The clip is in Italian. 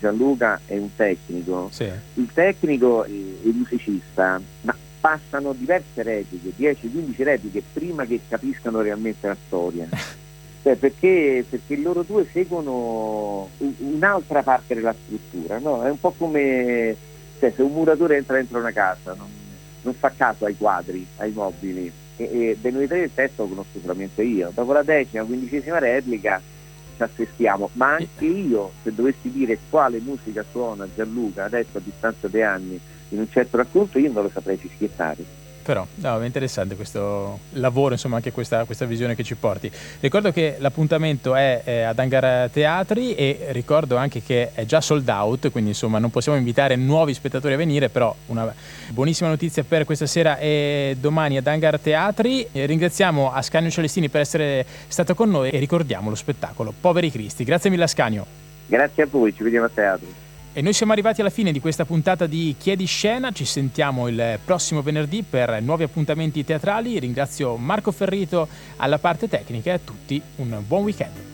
Gianluca è un tecnico, Sì. il tecnico e il musicista passano diverse repliche, 10-15 repliche prima che capiscano realmente la storia. Perché loro due seguono un'altra parte della struttura, no? È un po' come se un muratore entra dentro una casa, non fa caso ai quadri, ai mobili. E dei noi tre il testo lo conosco solamente io. Dopo la 10ª, 15ª replica ci assestiamo, ma anche io, se dovessi dire quale musica suona Gianluca adesso a distanza di anni in un certo racconto, io non lo saprei fischiettare. Però è interessante questo lavoro, insomma, anche questa visione che ci porti. Ricordo che l'appuntamento è ad Hangar Teatri e ricordo anche che è già sold out, quindi insomma non possiamo invitare nuovi spettatori a venire, però una buonissima notizia per questa sera e domani ad Hangar Teatri. Ringraziamo Ascanio Celestini per essere stato con noi e ricordiamo lo spettacolo Poveri Cristi. Grazie mille Ascanio. Grazie a voi, ci vediamo a teatro. E noi siamo arrivati alla fine di questa puntata di Chiedi Scena, ci sentiamo il prossimo venerdì per nuovi appuntamenti teatrali. Ringrazio Marco Ferrito alla parte tecnica e a tutti un buon weekend.